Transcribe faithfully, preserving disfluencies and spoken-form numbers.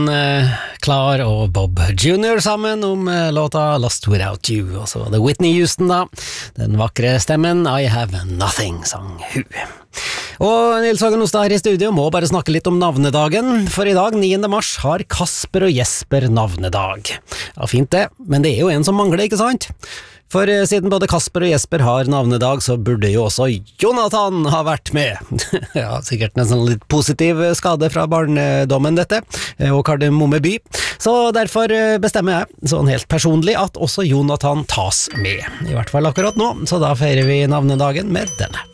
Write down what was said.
Klar og Bob junior sammen om låta Lost Without You, og så var det Whitney Houston da, den vakre stemmen I Have Nothing, sang hun. Og Nils Hagen Ostad her i studio må bare snakke litt om navnedagen, for i dag, niende mars, har Kasper og Jesper navnedag. Ja, fint det, men det er jo en som mangler, ikke sant? For siden både Kasper og Jesper har navnedag, så burde jo også Jonathan ha vært med. Ja, sikkert en sånn litt positiv skade fra barndommen dette, og Kardemomme by. Så derfor bestemmer jeg, sånn helt personlig, at også Jonathan tas med. I hvert fall akkurat nå, så da feirer vi navnedagen med denne.